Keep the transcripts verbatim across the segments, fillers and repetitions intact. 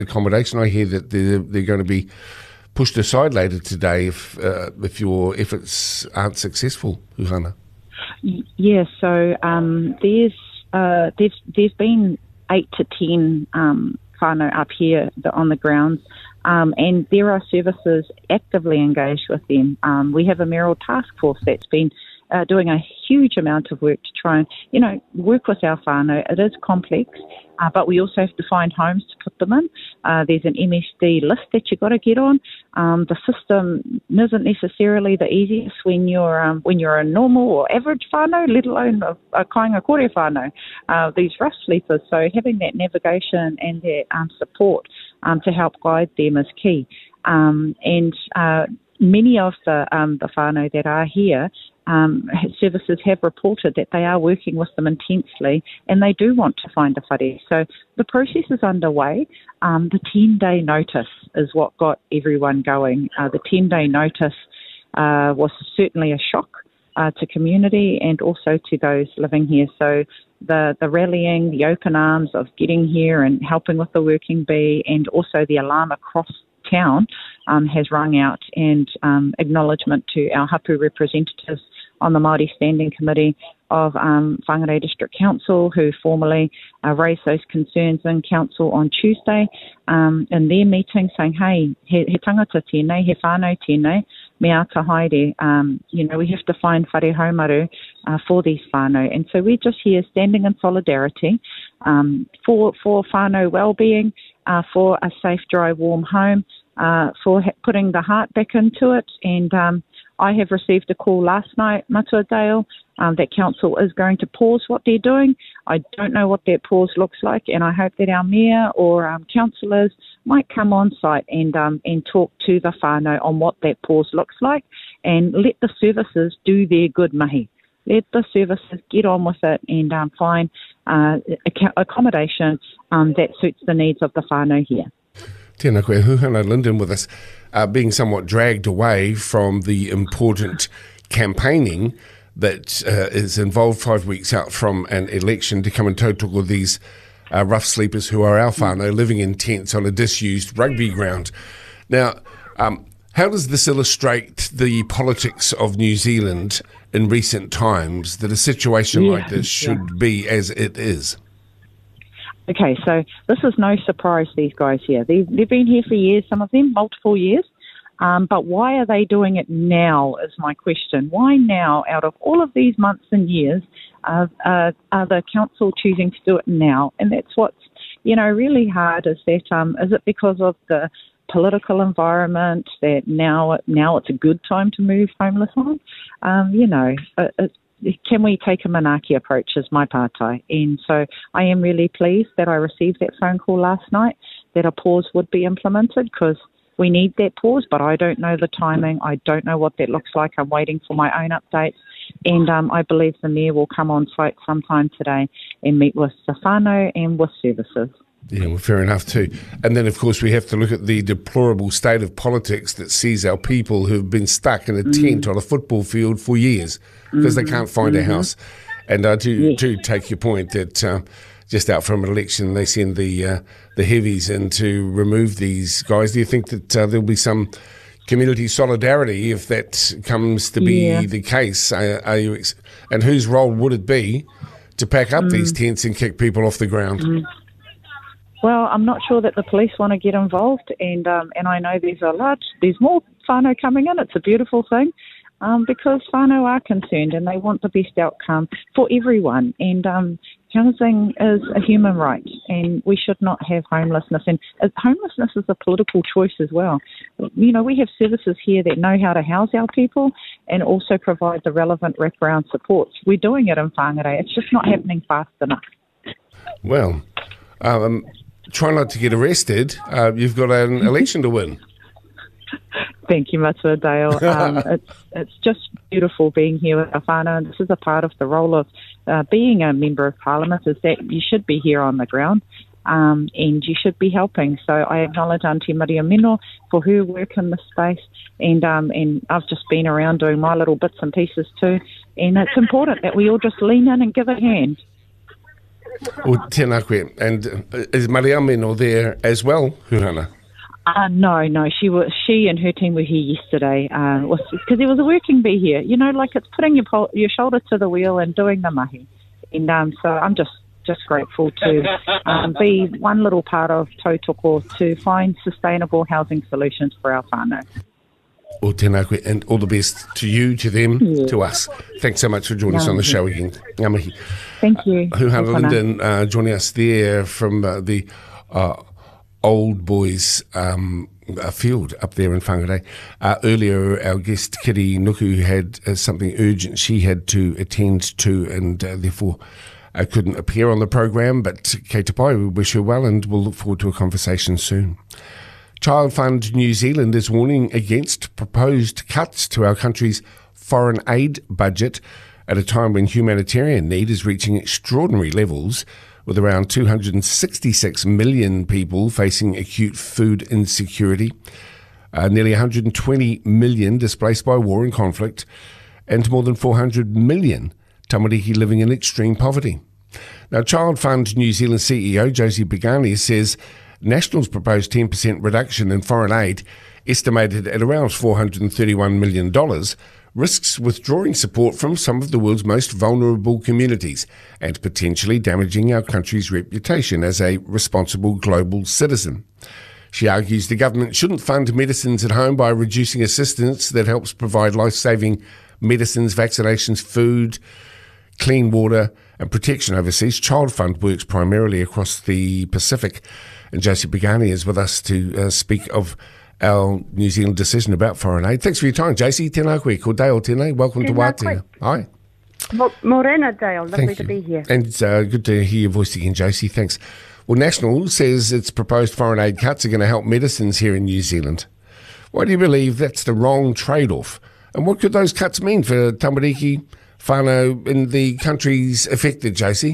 accommodation. I hear that they're, they're going to be pushed aside later today if uh, if your efforts aren't successful, Huhana. Yeah, so um, there's, uh, there's, there's been eight to ten um, whānau up here on the grounds, um, and there are services actively engaged with them. Um, we have a mayoral task force that's been uh, doing a huge amount of work to try and, you know, work with our whānau. It is complex, uh, but we also have to find homes to put them in. Uh, there's an M S D list that you've got to get on. Um, the system isn't necessarily the easiest when you're um, when you're a normal or average whānau, let alone a, a kāinga kore whānau, uh, these rough sleepers. So having that navigation and that um, support um, to help guide them is key. Um, and uh, many of the, um, the whānau that are here, Um, services have reported that they are working with them intensely and they do want to find a whare. So the process is underway. Um, the ten-day notice is what got everyone going. Uh, the ten-day notice uh, was certainly a shock uh, to community and also to those living here. So the, the rallying, the open arms of getting here and helping with the working bee, and also the alarm across town um, has rung out, and um, acknowledgement to our hapu representatives on the Māori Standing Committee of um, Whangarei District Council, who formally uh, raised those concerns in Council on Tuesday um, in their meeting, saying, hey, he, he tangata tēnei, he whānau tēnei, me ata haere, um, you know, we have to find whare haumaru uh, for these whānau. And so we're just here standing in solidarity um, for, for whānau well-being, uh, for a safe, dry, warm home, uh, for ha- putting the heart back into it. And um, I have received a call last night, Matua Dale, um, that council is going to pause what they're doing. I don't know what that pause looks like, and I hope that our mayor or um, councillors might come on site and um, and talk to the whānau on what that pause looks like, and let the services do their good mahi. Let the services get on with it and um, find uh, ac- accommodation um, that suits the needs of the whānau here. Tēnā koe, Huhana Linden with us, uh, being somewhat dragged away from the important campaigning that uh, is involved five weeks out from an election to come and tautoko these uh, rough sleepers who are our whānau living in tents on a disused rugby ground. Now, um, how does this illustrate the politics of New Zealand in recent times, that a situation yeah, like this should yeah. be as it is? Okay, so this is no surprise, these guys here. They've, they've been here for years, some of them, multiple years. Um, but why are they doing it now is my question. Why now, out of all of these months and years, uh, uh, are the council choosing to do it now? And that's what's, you know, really hard, is that, um, is it because of the political environment that now now it's a good time to move homeless on? Um, you know, it, it, can we take a Manaki approach as my partai? And so I am really pleased that I received that phone call last night, that a pause would be implemented, because we need that pause, but I don't know the timing. I don't know what that looks like. I'm waiting for my own updates. And um, I believe the Mayor will come on site sometime today and meet with the whānau and with services. Yeah, well, fair enough too. And then, of course, we have to look at the deplorable state of politics that sees our people who've been stuck in a mm. tent on a football field for years because mm-hmm. they can't find mm-hmm. a house. And I do, yes. do take your point that uh, just out from an election, they send the uh, the heavies in to remove these guys. Do you think that uh, there'll be some community solidarity if that comes to be yeah. the case? Uh, are you ex- and whose role would it be to pack up mm. these tents and kick people off the ground? Mm. Well, I'm not sure that the police want to get involved, and um, and I know there's a large, there's more whānau coming in. It's a beautiful thing, um, because whānau are concerned and they want the best outcome for everyone. And um, housing is a human right, and we should not have homelessness. And uh, homelessness is a political choice as well. You know, we have services here that know how to house our people and also provide the relevant wraparound supports. We're doing it in Whangarei. It's just not happening fast enough. Well, um, try not to get arrested. Uh, you've got an election to win. Thank you, Matua Dale. Um, it's it's just beautiful being here with our whānau, and this is a part of the role of uh, being a member of Parliament, is that you should be here on the ground, um, and you should be helping. So I acknowledge Auntie Maria Mino for her work in this space, and um, and I've just been around doing my little bits and pieces too, and it's important that we all just lean in and give a hand. O tēnā koe. And uh, is Mariameno there as well, Huhana? Uh, no, no. She was. She and her team were here yesterday. Uh, because there was a working bee here. You know, like it's putting your pol- your shoulder to the wheel and doing the mahi. And um, so I'm just just grateful to um, be one little part of Tautoko to find sustainable housing solutions for our whānau. O tēnā koe, and all the best to you, to them, yeah. to us. Thanks so much for joining no, us on the show again. Ngā mihi. Thank you. Uh, Huhana Linden uh, joining us there from uh, the uh, Old Boys um, field up there in Whangarei. Uh, earlier, our guest, Kitty Nuku, had uh, something urgent she had to attend to, and uh, therefore uh, couldn't appear on the program. But kei te pai, we wish her well, and we'll look forward to a conversation soon. Child Fund New Zealand is warning against proposed cuts to our country's foreign aid budget at a time when humanitarian need is reaching extraordinary levels, with around two hundred sixty-six million people facing acute food insecurity, uh, nearly one hundred twenty million displaced by war and conflict, and more than four hundred million tamariki living in extreme poverty. Now, Child Fund New Zealand C E O Josie Pagani says National's proposed ten percent reduction in foreign aid, estimated at around four hundred thirty-one million dollars, risks withdrawing support from some of the world's most vulnerable communities and potentially damaging our country's reputation as a responsible global citizen. She argues the government shouldn't fund medicines at home by reducing assistance that helps provide life-saving medicines, vaccinations, food, clean water and protection overseas. Child Fund works primarily across the Pacific, and Josie Pagani is with us to uh, speak of our New Zealand decision about foreign aid. Thanks for your time, Josie. Tēnā koe, ko Dale tēnei. Welcome to Wātea. Hi. Morena, Dale. Lovely to be here. And uh, good to hear your voice again, Josie. Thanks. Well, National says its proposed foreign aid cuts are going to help medicines here in New Zealand. Why do you believe that's the wrong trade-off? And what could those cuts mean for tamariki whānau in the countries affected, Josie?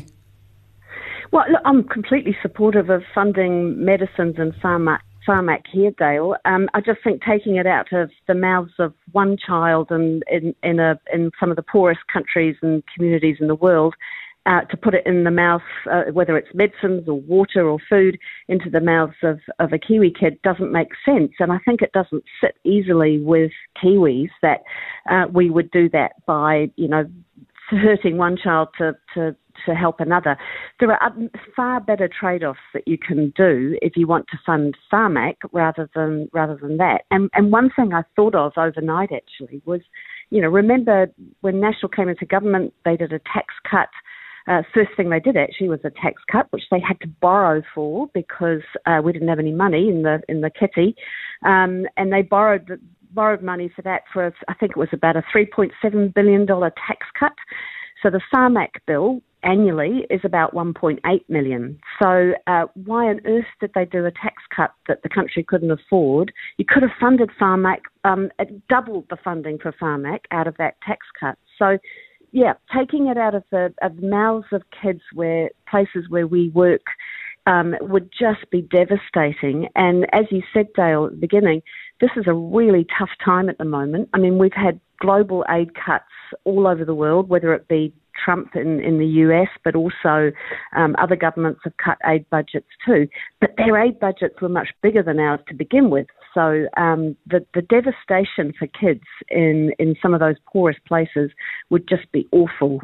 Well, look, I'm completely supportive of funding medicines and pharma. Pharmac here, Dale. Um, I just think taking it out of the mouths of one child and in, in, a, in some of the poorest countries and communities in the world, uh, to put it in the mouth, uh, whether it's medicines or water or food, into the mouths of, of a Kiwi kid doesn't make sense. And I think it doesn't sit easily with Kiwis that uh, we would do that by, you know, hurting one child to, to to help another. There are far better trade-offs that you can do if you want to fund Pharmac rather than rather than that. And and one thing I thought of overnight actually was, you know, remember when National came into government, they did a tax cut. Uh, first thing they did actually was a tax cut, which they had to borrow for because uh, we didn't have any money in the in the kitty, um, and they borrowed the, borrowed money for that for I think it was about a three point seven billion dollars tax cut. So the Pharmac bill annually is about one point eight million. So uh, why on earth did they do a tax cut that the country couldn't afford? You could have funded Pharmac, um, it doubled the funding for Pharmac out of that tax cut. So yeah, taking it out of the of mouths of kids where places where we work um, would just be devastating. And as you said, Dale, at the beginning, this is a really tough time at the moment. I mean, we've had global aid cuts all over the world, whether it be Trump in, in the U S, but also um, other governments have cut aid budgets too. But their aid budgets were much bigger than ours to begin with. So um, the, the devastation for kids in, in some of those poorest places would just be awful.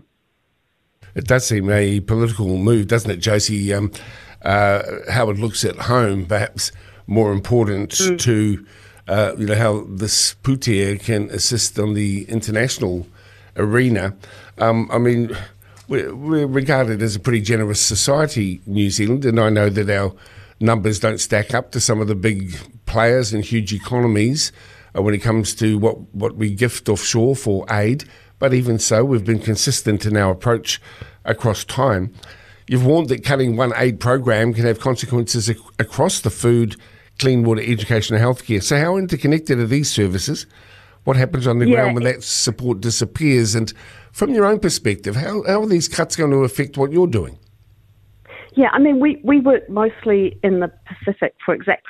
It does seem a political move, doesn't it, Josie? Um, uh, how it looks at home, perhaps more important mm. to uh, you know how this putea can assist on the international arena. Um, I mean, we're, we're regarded as a pretty generous society, New Zealand, and I know that our numbers don't stack up to some of the big players and huge economies uh, when it comes to what, what we gift offshore for aid. But even so, we've been consistent in our approach across time. You've warned that cutting one aid program can have consequences ac- across the food, clean water, education and healthcare. So how interconnected are these services? What happens on the yeah, ground when that support disappears? And from your own perspective, how, how are these cuts going to affect what you're doing? Yeah, I mean, we, we work mostly in the Pacific for exactly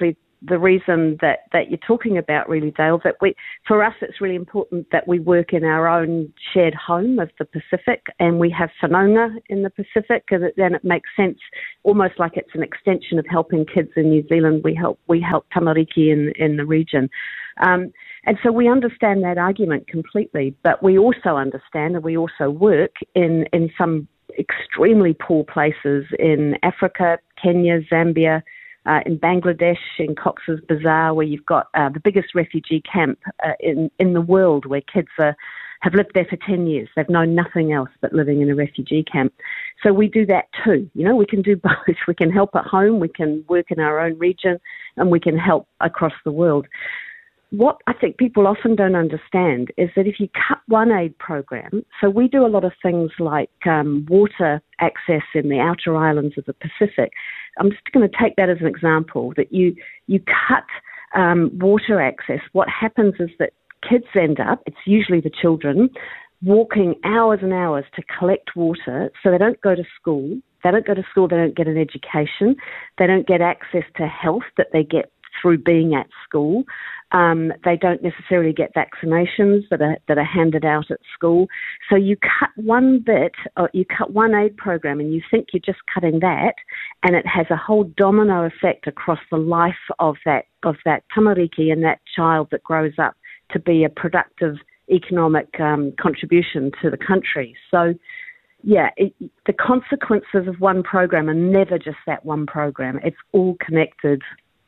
the reason that, that you're talking about, really, Dale, that we, for us, it's really important that we work in our own shared home of the Pacific, and we have whanaunga in the Pacific, and then it makes sense, almost like it's an extension of helping kids in New Zealand. We help we help tamariki in, in the region. Um, and so we understand that argument completely, but we also understand and we also work in, in some extremely poor places in Africa, Kenya, Zambia, uh, in Bangladesh, in Cox's Bazar, where you've got uh, the biggest refugee camp uh, in, in the world, where kids are, have lived there for ten years. They've known nothing else but living in a refugee camp. So we do that too. You know, we can do both. We can help at home, we can work in our own region, and we can help across the world. What I think people often don't understand is that if you cut one aid program, so we do a lot of things like um, water access in the outer islands of the Pacific. I'm just going to take that as an example, that you, you cut um, water access. What happens is that kids end up, it's usually the children, walking hours and hours to collect water, so they don't go to school. They don't go to school, they don't get an education, they don't get access to health that they get through being at school. Um, they don't necessarily get vaccinations that are that are handed out at school. So you cut one bit, or you cut one aid program, and you think you're just cutting that, and it has a whole domino effect across the life of that of that tamariki and that child that grows up to be a productive economic um, contribution to the country. So, yeah, it, the consequences of one program are never just that one program. It's all connected.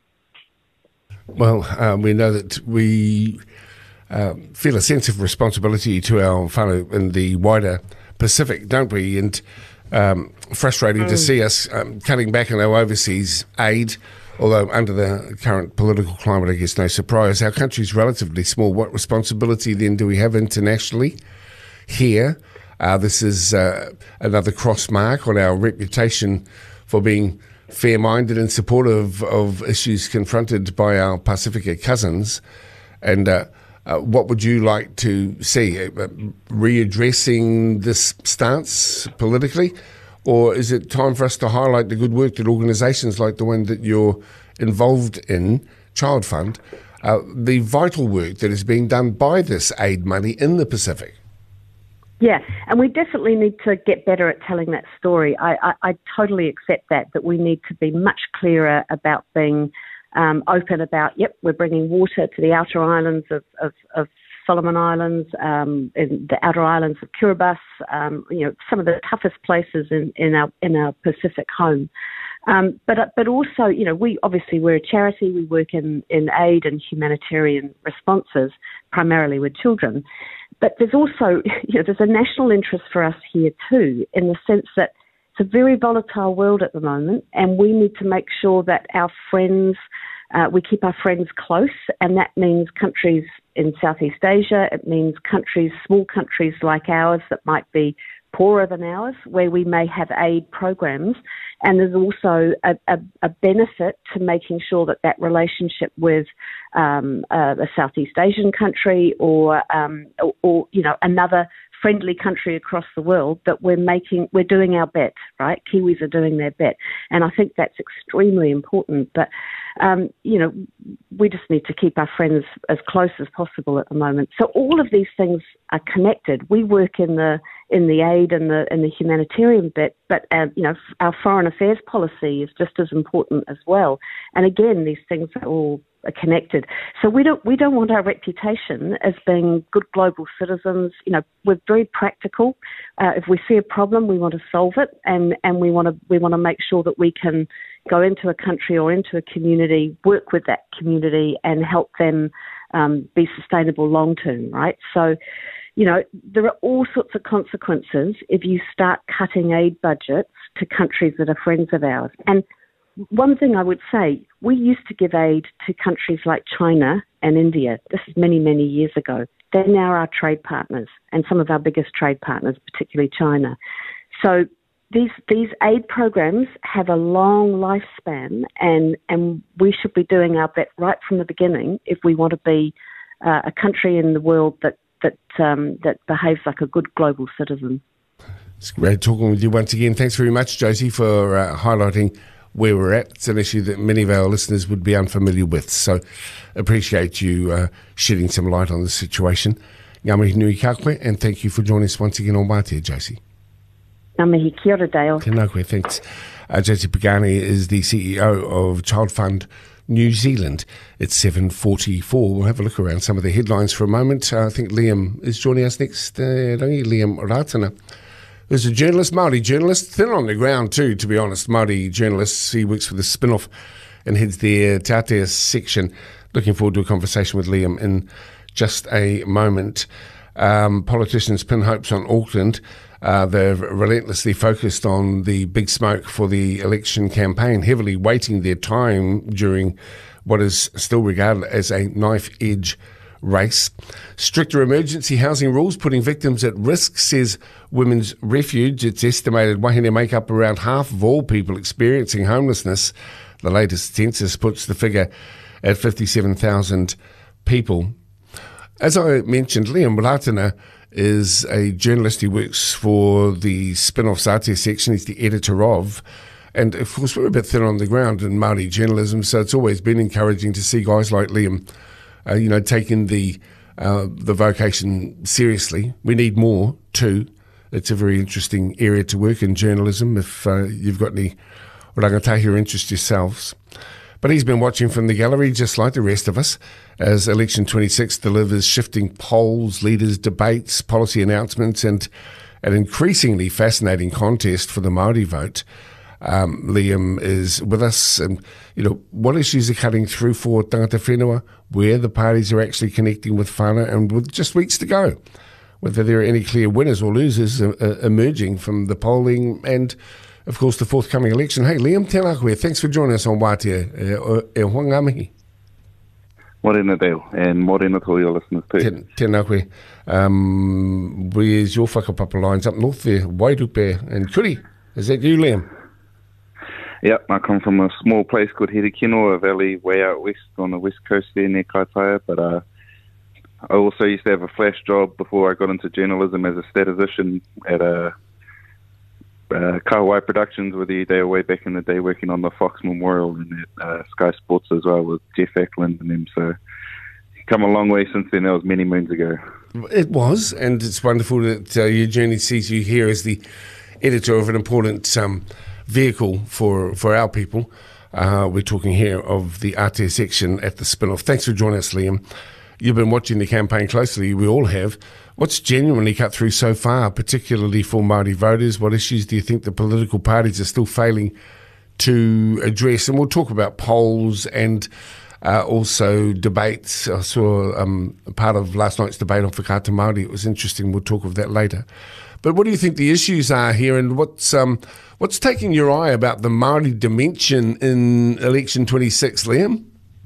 Well, um, we know that we uh, feel a sense of responsibility to our whānau in the wider Pacific, don't we? And um, frustrating mm. to see us um, cutting back on our overseas aid, although under the current political climate, I guess no surprise. Our country's relatively small. What responsibility then do we have internationally here? Uh, this is uh, another cross mark on our reputation for being fair-minded and supportive of issues confronted by our Pasifika cousins. And uh, uh, what would you like to see? Uh, readdressing this stance politically? Or is it time for us to highlight the good work that organisations like the one that you're involved in, Child Fund, uh, the vital work that is being done by this aid money in the Pacific? Yeah, and we definitely need to get better at telling that story. I, I, I totally accept that, that we need to be much clearer about being um, open about, yep, we're bringing water to the outer islands of, of, of Solomon Islands, um, in the outer islands of Kiribati, um, you know, some of the toughest places in, in our in our Pacific home. Um, but but also, you know, we obviously we're a charity. We work in, in aid and humanitarian responses, primarily with children. But there's also, you know, there's a national interest for us here too, in the sense that it's a very volatile world at the moment, and we need to make sure that our friends, uh, we keep our friends close, and that means countries in Southeast Asia. It means countries, small countries like ours that might be poorer than ours, where we may have aid programs. And there's also a, a, a benefit to making sure that that relationship with um, uh, a Southeast Asian country or, um, or, or, you know, another friendly country across the world, that we're making, we're doing our bit, right? Kiwis are doing their bit. And I think that's extremely important. But, um, you know, we just need to keep our friends as close as possible at the moment. So all of these things are connected. We work in the in the aid and the in the humanitarian bit, but uh, you know, our foreign affairs policy is just as important as well. And again, these things are all connected. So we don't we don't want our reputation as being good global citizens. You know, we're very practical. Uh, if we see a problem, we want to solve it, and, and we want to we want to make sure that we can go into a country or into a community, work with that community, and help them um, be sustainable long term. Right. So, you know, there are all sorts of consequences if you start cutting aid budgets to countries that are friends of ours. And one thing I would say, we used to give aid to countries like China and India. This is many, many years ago. They're now our trade partners, and some of our biggest trade partners, particularly China. So these these aid programs have a long lifespan, and, and we should be doing our bit right from the beginning if we want to be uh, a country in the world that that um, that behaves like a good global citizen. It's great talking with you once again. Thanks very much, Josie, for uh, highlighting where we're at. It's an issue that many of our listeners would be unfamiliar with. So appreciate you uh, shedding some light on the situation. Ngā mihi nui ka koe, and thank you for joining us once again on Wātea, Josie. Ngā mihi, kia ora, Dale. Tēnā koe, thanks. Uh, Josie Pagani is the C E O of Child Fund New Zealand. It's seven forty-four. We'll have a look around some of the headlines for a moment. Uh, I think Liam is joining us next. Uh, Liam Ratana, who's a journalist, Māori journalist, thin on the ground too, to be honest. Māori journalist. He works for the Spin-Off and heads their Te Atea section. Looking forward to a conversation with Liam in just a moment. Um, politicians pin hopes on Auckland. Uh, they've relentlessly focused on the big smoke for the election campaign, heavily weighting their time during what is still regarded as a knife-edge race. Stricter emergency housing rules putting victims at risk, says Women's Refuge. It's estimated wahine make up around half of all people experiencing homelessness. The latest census puts the figure at fifty-seven thousand people. As I mentioned, Liam Ratana is a journalist. He works for the Spin-Off Aotea section. He's the editor of. And, of course, we're a bit thin on the ground in Māori journalism, so it's always been encouraging to see guys like Liam, uh, you know, taking the, uh, the vocation seriously. We need more, too. It's a very interesting area to work in journalism if uh, you've got any rangatahi or interest yourselves. But he's been watching from the gallery, just like the rest of us, as Election twenty-six delivers shifting polls, leaders, debates, policy announcements, and an increasingly fascinating contest for the Māori vote. Um, Liam is with us, and you know what issues are cutting through for tangata whenua, where the parties are actually connecting with whānau, and with just weeks to go, whether there are any clear winners or losers uh, uh, emerging from the polling, and of course, the forthcoming election. Hey, Liam, tēnā koe. Thanks for joining us on Wātea. E hoa ngā mihi. Morena, Dale, and morena to your listeners too. Tēnā koe. Um, where's your whakapapa lines up north there? Wairupe and Kuri. Is that you, Liam? Yep, I come from a small place called Hirikino, a valley way out west on the west coast there near Kaitaia, but uh, I also used to have a flash job before I got into journalism as a statistician at a Uh, Kahawai Productions, with the day away back in the day, working on the Fox Memorial and at uh, Sky Sports as well with Jeff Ackland and them. So, come a long way since then. That was many moons ago. It was, and it's wonderful that uh, your journey sees you here as the editor of an important um, vehicle for for our people. Uh, we're talking here of the Aotea section at the Spin-Off. Thanks for joining us, Liam. You've been watching the campaign closely. We all have. What's genuinely cut through so far, particularly for Māori voters? What issues do you think the political parties are still failing to address? And we'll talk about polls and uh, also debates. I saw um, part of last night's debate on Whakaata Māori. It was interesting. We'll talk of that later. But what do you think the issues are here, and what's um, what's taking your eye about the Māori dimension in election twenty-six, Liam?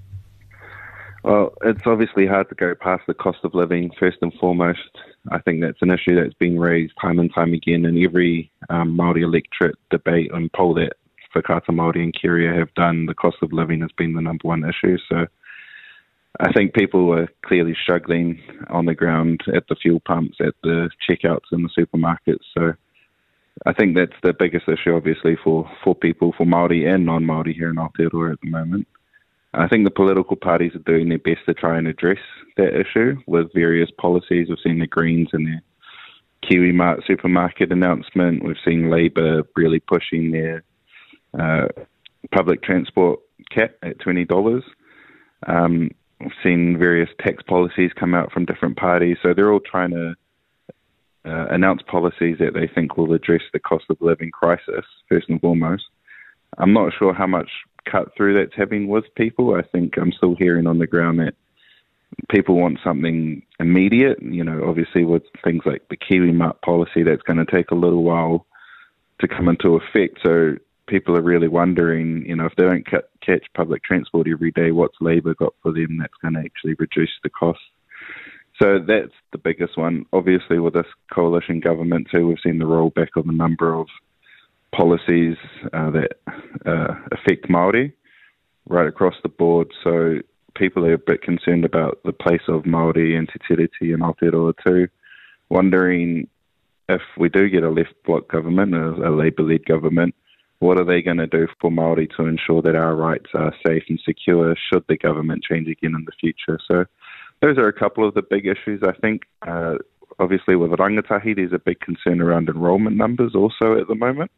Well, it's obviously hard to go past the cost of living, first and foremost. I think that's an issue that's been raised time and time again in every um, Māori electorate debate and poll that Whakaata Māori and Keria have done. The cost of living has been the number one issue. So I think people are clearly struggling on the ground at the fuel pumps, at the checkouts in the supermarkets. So I think that's the biggest issue, obviously, for, for people, for Māori and non-Māori here in Aotearoa at the moment. I think the political parties are doing their best to try and address that issue with various policies. We've seen the Greens and their Kiwi Mart supermarket announcement. We've seen Labour really pushing their uh, public transport cap at twenty dollars. Um, we've seen various tax policies come out from different parties. So they're all trying to uh, announce policies that they think will address the cost of living crisis, first and foremost. I'm not sure how much cut through that's having with people. I think I'm still hearing on the ground that people want something immediate. You know, obviously with things like the Kiwi Mart policy, that's going to take a little while to come into effect. So people are really wondering, you know, if they don't cut, catch public transport every day, what's Labour got for them that's going to actually reduce the cost? So that's the biggest one. Obviously with this coalition government too, we've seen the rollback of a number of policies uh, that uh, affect Māori right across the board. So people are a bit concerned about the place of Māori and Te Tiriti and Aotearoa too, wondering if we do get a left bloc government, a, a Labour-led government, what are they going to do for Māori to ensure that our rights are safe and secure should the government change again in the future? So those are a couple of the big issues, I think. Uh, obviously, with rangatahi, there's a big concern around enrolment numbers also at the moment.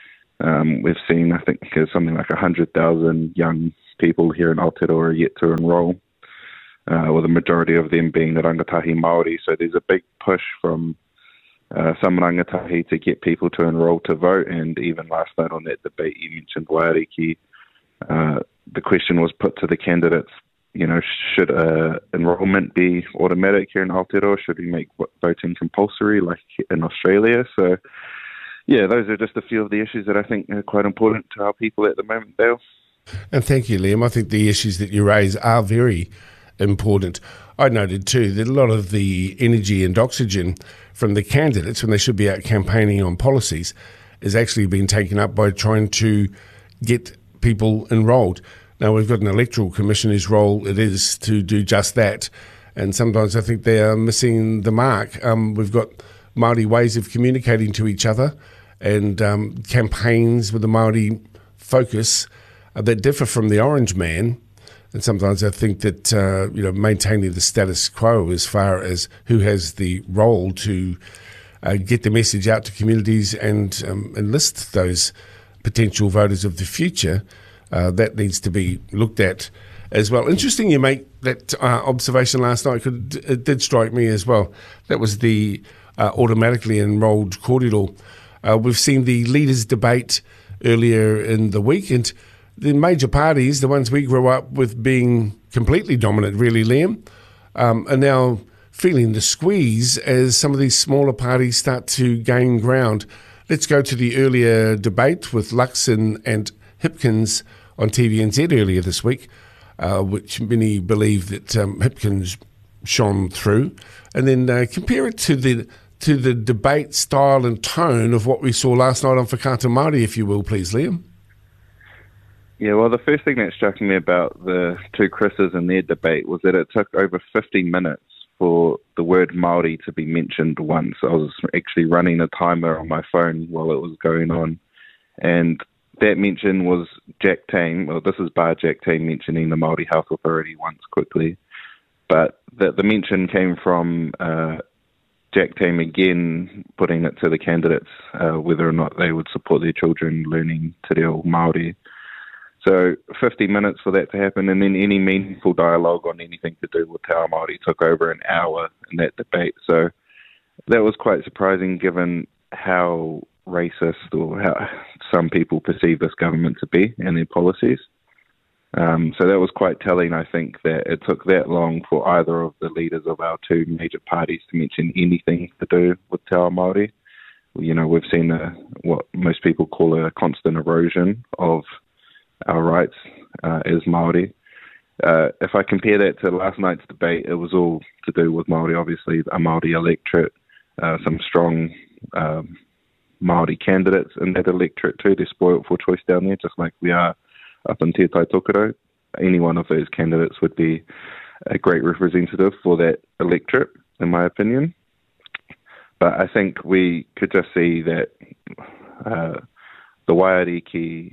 Um, we've seen, I think, something like one hundred thousand young people here in Aotearoa yet to enrol, uh, with the majority of them being the rangatahi Māori. So there's a big push from uh, some rangatahi to get people to enrol to vote. And even last night on that debate, you mentioned Waiariki, uh, the question was put to the candidates, you know, should uh, enrolment be automatic here in Aotearoa? Should we make voting compulsory like in Australia? So, yeah, those are just a few of the issues that I think are quite important to our people at the moment, Dale. And thank you, Liam. I think the issues that you raise are very important. I noted too that a lot of the energy and oxygen from the candidates when they should be out campaigning on policies is actually being taken up by trying to get people enrolled. Now, we've got an electoral commission whose role it is to do just that. And sometimes I think they are missing the mark. Um, we've got Māori ways of communicating to each other and um, campaigns with the Māori focus uh, that differ from the Orange Man. And sometimes I think that, uh, you know, maintaining the status quo as far as who has the role to uh, get the message out to communities and um, enlist those potential voters of the future, uh, that needs to be looked at as well. Interesting you make that uh, observation last night, because it did strike me as well. That was the uh, automatically enrolled kōrero. Uh, we've seen the leaders debate earlier in the week, and the major parties, the ones we grew up with being completely dominant, really, Liam, um, are now feeling the squeeze as some of these smaller parties start to gain ground. Let's go to the earlier debate with Luxon and Hipkins on T V N Z earlier this week, uh, which many believe that um, Hipkins shone through, and then uh, compare it to the to the debate style and tone of what we saw last night on Whakaata Māori, if you will, please, Liam. Yeah, well, the first thing that struck me about the two Chris's and their debate was that it took over fifty minutes for the word Māori to be mentioned once. I was actually running a timer on my phone while it was going on, and that mention was Jack Tame. Well, this is Bar Jack Tame mentioning the Māori Health Authority once quickly, but the, the mention came from uh, Jack Tame again putting it to the candidates uh, whether or not they would support their children learning te reo Māori. So fifty minutes for that to happen, and then any meaningful dialogue on anything to do with Te Ao Māori took over an hour in that debate. So that was quite surprising given how racist or how some people perceive this government to be and their policies. Um, so that was quite telling, I think, that it took that long for either of the leaders of our two major parties to mention anything to do with Te Ao Māori. You know, we've seen a, what most people call a constant erosion of our rights uh, as Māori. Uh, if I compare that to last night's debate, it was all to do with Māori, obviously, a Māori electorate, uh, some strong um, Māori candidates in that electorate too. They're spoiled for choice down there, just like we are up in Te Tai Tokoro. Any one of those candidates would be a great representative for that electorate, in my opinion. But I think we could just see that uh, the Waiariki,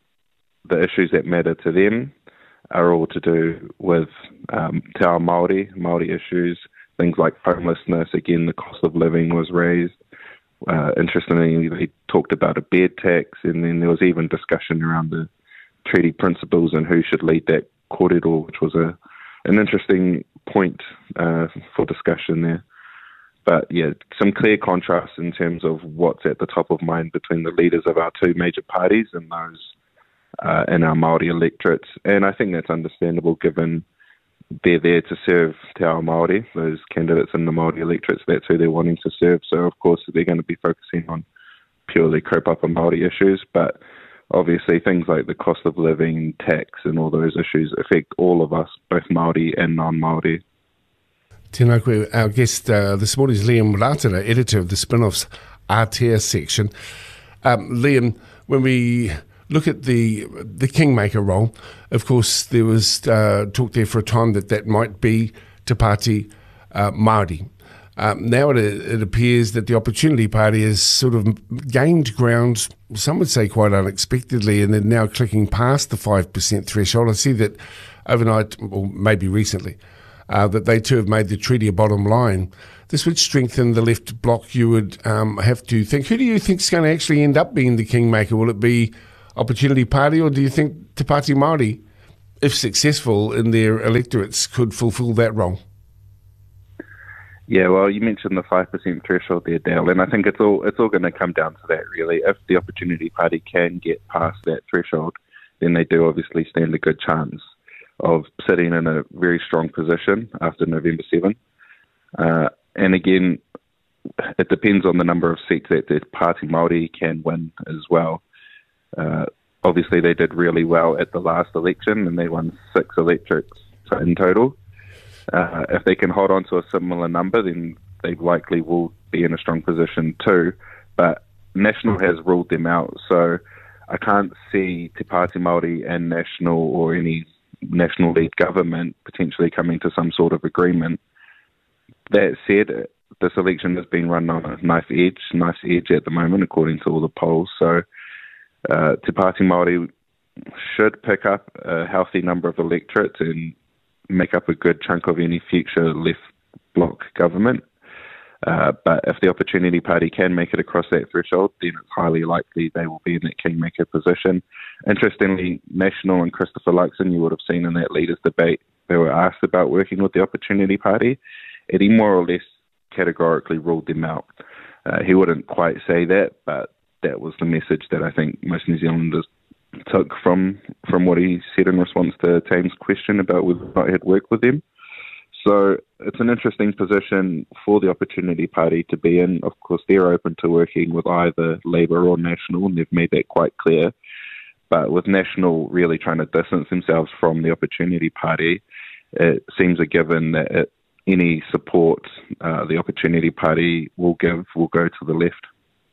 the issues that matter to them are all to do with um, Te Ao Māori, Māori issues, things like homelessness. Again, the cost of living was raised. Uh, interestingly, they talked about a bed tax, and then there was even discussion around the treaty principles and who should lead that kōrero, which was a an interesting point uh, for discussion there. But yeah, some clear contrasts in terms of what's at the top of mind between the leaders of our two major parties and those uh, in our Māori electorates. And I think that's understandable given they're there to serve Te Ao Māori, those candidates in the Māori electorates, that's who they're wanting to serve. So of course they're going to be focusing on purely kaupapa Māori issues, but obviously things like the cost of living, tax and all those issues affect all of us, both Māori and non-Māori. Tēnā koe, our guest uh, this morning is Liam Ratana, editor of the Spin-Offs Aotea section. Um, Liam, when we look at the the kingmaker role, of course there was uh, talk there for a time that that might be Te Pāti uh, Māori. Um, now it, it appears that the Opportunity Party has sort of gained ground, some would say quite unexpectedly, and they're now clicking past the five percent threshold. I see that overnight, or maybe recently, uh, that they too have made the treaty a bottom line. This would strengthen the left bloc, you would um, have to think. Who do you think is going to actually end up being the kingmaker? Will it be Opportunity Party, or do you think Te Pāti Māori, if successful in their electorates, could fulfil that role? Yeah, well, you mentioned the five percent threshold there, Dale, and I think it's all it's all going to come down to that, really. If the Opportunity Party can get past that threshold, then they do obviously stand a good chance of sitting in a very strong position after November seventh. Uh, and again, it depends on the number of seats that the Pāti Māori can win as well. Uh, obviously, they did really well at the last election, and they won six electorates in total. Uh, if they can hold on to a similar number, then they likely will be in a strong position too. But National has ruled them out, so I can't see Te Pāti Māori and National or any National-led government potentially coming to some sort of agreement. That said, this election has been run on a knife edge, knife edge at the moment, according to all the polls. So uh, Te Pāti Māori should pick up a healthy number of electorates and make up a good chunk of any future left bloc government. Uh, but if the Opportunity Party can make it across that threshold, then it's highly likely they will be in that kingmaker position. Interestingly, National and Christopher Luxon, you would have seen in that leaders' debate, they were asked about working with the Opportunity Party, and he more or less categorically ruled them out. Uh, he wouldn't quite say that, but that was the message that I think most New Zealanders took from from what he said in response to Tame's question about whether or not he'd work with them. So it's an interesting position for the Opportunity Party to be in. Of course, they're open to working with either Labour or National, and they've made that quite clear. But with National really trying to distance themselves from the Opportunity Party, it seems a given that it, any support uh, the Opportunity Party will give will go to the left.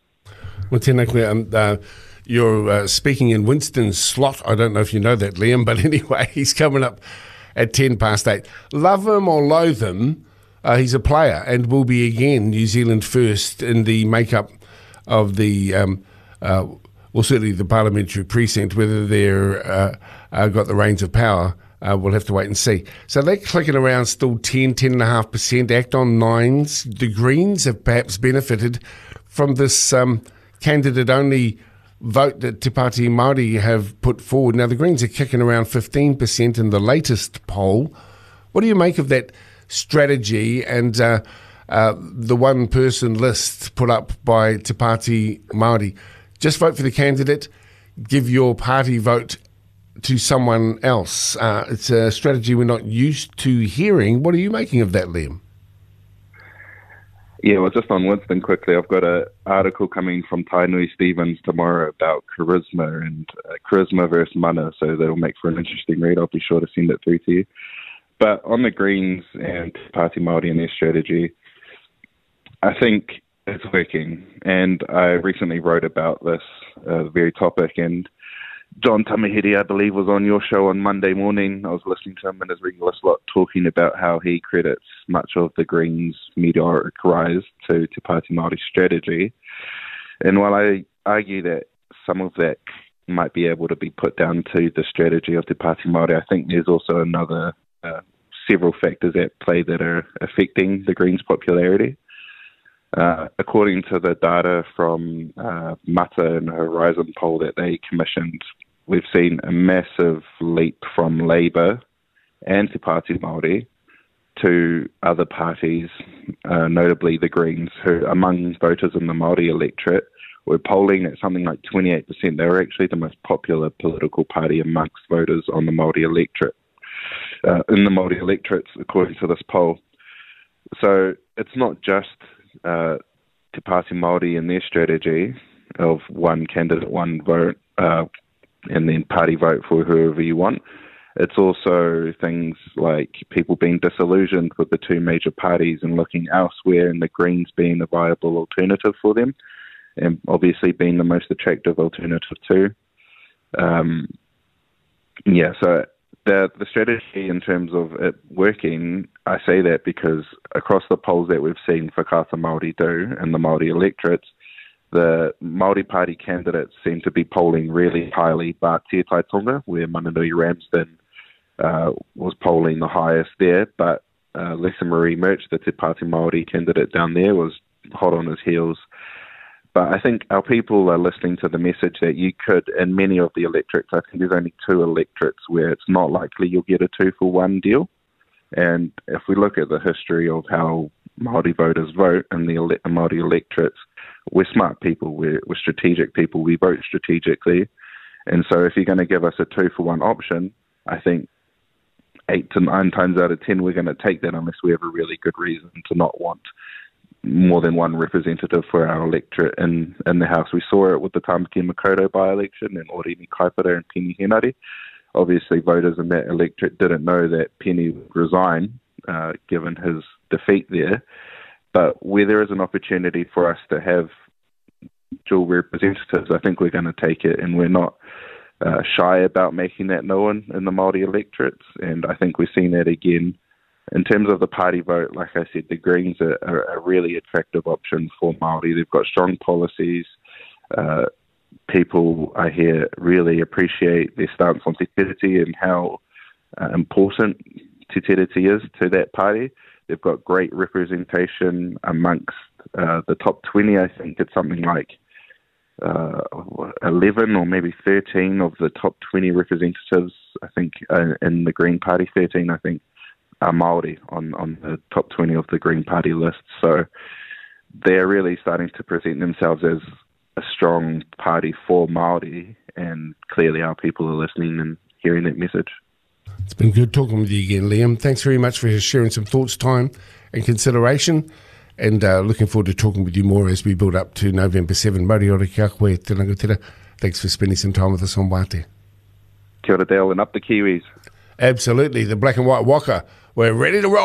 Well, tēnā koe, um, uh, you're uh, speaking in Winston's slot. I don't know if you know that, Liam, but anyway, he's coming up at ten past eight. Love him or loathe him, uh, he's a player and will be again New Zealand first in the makeup of the, um, uh, well, certainly the parliamentary precinct. Whether they're uh, uh, got the reins of power, uh, we'll have to wait and see. So they're clicking around still ten, ten point five percent, Act on nines. The Greens have perhaps benefited from this um, candidate-only vote that Te Pāti Māori have put forward. Now, the Greens are kicking around fifteen percent in the latest poll. What do you make of that strategy and uh, uh, the one-person list put up by Te Pāti Māori? Just vote for the candidate, give your party vote to someone else. Uh, it's a strategy we're not used to hearing. What are you making of that, Liam? Yeah, well, just on Winston quickly, I've got an article coming from Tainui Stevens tomorrow about charisma and uh, charisma versus mana, so that'll make for an interesting read. I'll be sure to send it through to you. But on the Greens and Te Pāti Māori and their strategy, I think it's working. And I recently wrote about this uh, very topic, and John Tamahiri, I believe, was on your show on Monday morning. I was listening to him in his regular slot talking about how he credits much of the Greens' meteoric rise to Te Pāti Māori strategy. And while I argue that some of that might be able to be put down to the strategy of Te Pāti Māori, I think there's also another uh, several factors at play that are affecting the Greens' popularity. Uh, according to the data from uh, Mata and Horizon poll that they commissioned, we've seen a massive leap from Labour and Te Pāti Māori to other parties, uh, notably the Greens, who among voters in the Māori electorate were polling at something like twenty-eight percent. They were actually the most popular political party amongst voters on the Māori electorate, uh, in the Māori electorates, according to this poll. So it's not just uh, Te Pāti Māori and their strategy of one candidate, one vote, uh, and then party vote for whoever you want. It's also things like people being disillusioned with the two major parties and looking elsewhere, and the Greens being a viable alternative for them, and obviously being the most attractive alternative too. Um, yeah, so the the strategy in terms of it working, I say that because across the polls that we've seen for Kata Māori do and the Māori electorates, the Māori Party candidates seem to be polling really highly, but Te Taitonga, where Mananui Ramsden uh, was polling the highest there, but uh, Lisa Marie Murch, the Te Pāti Māori candidate down there, was hot on his heels. But I think our people are listening to the message that you could, in many of the electorates, I think there's only two electorates where it's not likely you'll get a two-for-one deal. And if we look at the history of how Māori voters vote in the ele- Māori electorates, we're smart people, we're, we're strategic people, we vote strategically. And so if you're going to give us a two-for-one option, I think eight to nine times out of ten we're going to take that unless we have a really good reason to not want more than one representative for our electorate in, in the House. We saw it with the Tamaki Makaurau by-election and Orini Kaipara and Penny Henare. Obviously, voters in that electorate didn't know that Penny would resign, uh, given his defeat there. But where there is an opportunity for us to have dual representatives, I think we're going to take it, and we're not uh, shy about making that known in the Māori electorates. And I think we're seeing that again. In terms of the party vote, like I said, the Greens are, are a really attractive option for Māori. They've got strong policies. Uh, people, I hear, really appreciate their stance on Te Tiriti and how uh, important Te Tiriti is to that party. They've got great representation amongst uh, the top twenty. I think it's something like uh, eleven or maybe thirteen of the top twenty representatives, I think, uh, in the Green Party. thirteen, I think, are Māori on, on the top twenty of the Green Party list. So they're really starting to present themselves as a strong party for Māori, and clearly our people are listening and hearing that message. It's been good talking with you again, Liam. Thanks very much for sharing some thoughts, time and consideration, and uh, looking forward to talking with you more as we build up to November seventh. Mauri ora ki a koe, te rangatira. Thanks for spending some time with us on Wate. Kia ora Dale, and up the Kiwis. Absolutely, the black and white waka. We're ready to roll.